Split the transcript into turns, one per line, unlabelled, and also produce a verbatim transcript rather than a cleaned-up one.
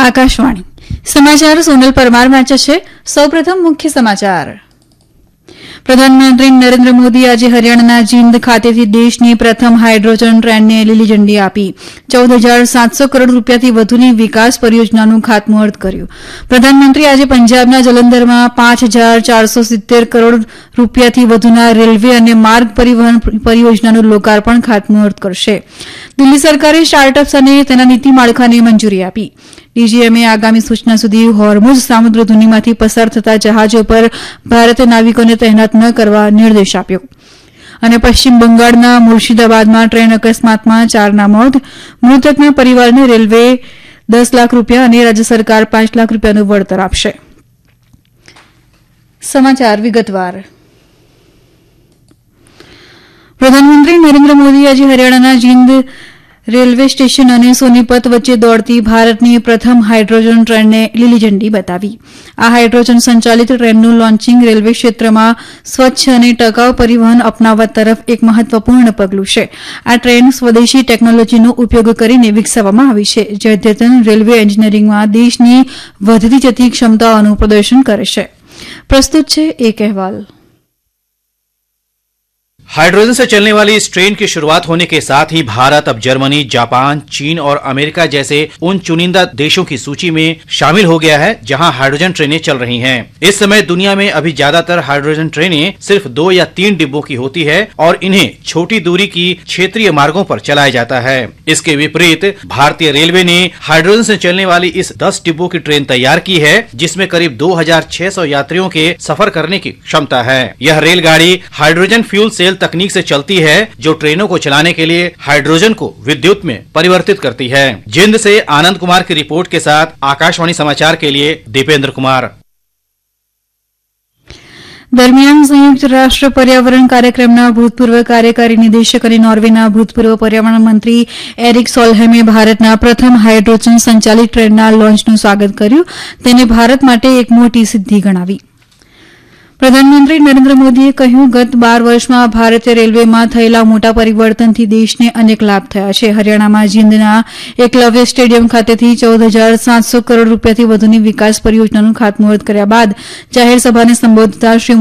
આકાશવાણી સમાચાર સોનલ પરમાર વાંચે છે. સૌપ્રથમ મુખ્ય સમાચાર. પ્રધાનમંત્રી નરેન્દ્ર મોદી આજે હરિયાણાના જીંદ ખાતેથી દેશની પ્રથમ હાઇડ્રોજન ટ્રેનને લીલી ઝંડી આપી ચૌદ હજાર સાતસો કરોડ રૂપિયાથી વધુની વિકાસ પરિયોજનાનું ખાતમુહૂર્ત કર્યું. પ્રધાનમંત્રી આજે પંજાબના જલંધરમાં પાંચ હજાર ચારસો સિત્તેર કરોડ રૂપિયાથી વધુના રેલવે અને માર્ગ પરિવહન પરિયોજનાનું લોકાર્પણ ખાતમુહૂર્ત કરશે. દિલ્હી સરકારે સ્ટાર્ટઅપ્સ અને તેના નીતિ માળખાને મંજૂરી આપી. ડીજીએમએ આગામી સૂચના સુધી હોર્મુઝ સામુદ્રધુનીમાંથી પસાર થતા જહાજો પર ભારતીય નાવિકોને તહેનાત ન કરવા નિર્દેશ આપ્યો. અને પશ્ચિમ બંગાળના મુર્શિદાબાદમાં ટ્રેન અકસ્માતમાં ચારના મોત. મૃતકના પરિવારને રેલવે દસ લાખ રૂપિયા અને રાજ્ય સરકાર પાંચ લાખ રૂપિયાનું વળતર આપશે. સમાચાર વિગતવાર. પ્રધાનમંત્રી નરેન્દ્ર મોદી આજે હરિયાણાના જીંદ રેલવે સ્ટેશન અને સોનીપત વચ્ચે દોડતી ભારતની પ્રથમ હાઇડ્રોજન ટ્રેનને લીલી ઝંડી બતાવી. આ હાઇડ્રોજન સંચાલિત ટ્રેનનું લોન્ચિંગ રેલવે ક્ષેત્રમાં સ્વચ્છ અને ટકાઉ પરિવહન અપનાવવા તરફ એક મહત્વપૂર્ણ પગલું છે. આ ટ્રેન સ્વદેશી ટેકનોલોજીનો ઉપયોગ કરીને વિકસાવવામાં આવી છે, જે અદ્યતન રેલવે એન્જિનિયરિંગમાં દેશની વધતી જતી ક્ષમતાઓનું પ્રદર્શન કરે છે. પ્રસ્તુત છે એક અહેવાલ.
हाइड्रोजन से चलने वाली इस ट्रेन की शुरुआत होने के साथ ही भारत अब जर्मनी, जापान, चीन और अमेरिका जैसे उन चुनिंदा देशों की सूची में शामिल हो गया है जहां हाइड्रोजन ट्रेनें चल रही हैं। इस समय दुनिया में अभी ज्यादातर हाइड्रोजन ट्रेनें सिर्फ दो या तीन डिब्बों की होती है और इन्हें छोटी दूरी की क्षेत्रीय मार्गों पर चलाया जाता है। इसके विपरीत भारतीय रेलवे ने हाइड्रोजन से चलने वाली इस दस डिब्बों की ट्रेन तैयार की है, जिसमें करीब दो हजार छह सौ यात्रियों के सफर करने की क्षमता है। यह रेलगाड़ी हाइड्रोजन फ्यूल सेल तकनीक से चलती है, जो ट्रेनों को चलाने के लिए हाइड्रोजन को विद्युत में परिवर्तित करती है। जिंद से आनंद कुमार की रिपोर्ट के साथ आकाशवाणी समाचार के लिए दीपेंद्र कुमार।
દરમિયાન સંયુક્ત રાષ્ટ્ર પર્યાવરણ કાર્યક્રમના ભૂતપૂર્વ કાર્યકારી નિદેશક અને નોર્વેના ભૂતપૂર્વ પર્યાવરણ મંત્રી એરિક સોલહેમે ભારતના પ્રથમ હાઇડ્રોજન સંચાલિત ટ્રેનના લોન્ચનું સ્વાગત કર્યું. તેને ભારત માટે એક મોટી સિદ્ધિ ગણાવી. પ્રધાનમંત્રી નરેન્દ્ર મોદીએ કહ્યું, ગત બાર વર્ષમાં ભારતીય રેલવેમાં થયેલા મોટા પરિવર્તનથી દેશને અનેક લાભ થયા છે. હરિયાણામાં જીંદના એકલવ્ય સ્ટેડિયમ ખાતેથી ચૌદ હજાર સાતસો કરોડ રૂપિયાથી વધુની વિકાસ પરિયોજનાનું ખાતમુહૂર્ત કર્યા બાદ જાહેર સભાને સંબોધતા શ્રી